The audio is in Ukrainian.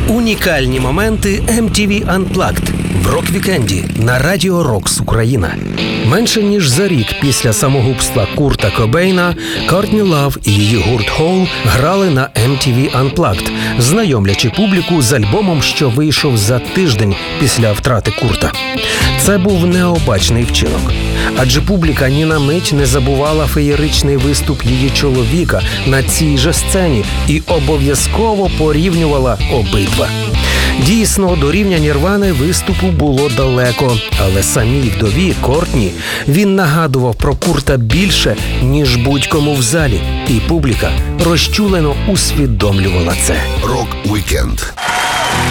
Унікальні моменти MTV Unplugged в рок-вікенді на Радіо Рокс Україна. Менше ніж за рік після самогубства Курта Кобейна Кортні Лав і її гурт Hole грали на MTV Unplugged, знайомлячи публіку з альбомом, що вийшов за тиждень після втрати Курта. Це був необачний вчинок. Адже публіка ні на мить не забувала феєричний виступ її чоловіка на цій же сцені і обов'язково порівнювала обидва. Дійсно, до рівня Нірвани виступу було далеко, але самій вдові Кортні він нагадував про Курта більше, ніж будь-кому в залі. І публіка розчулено усвідомлювала це. Рок-вікенд.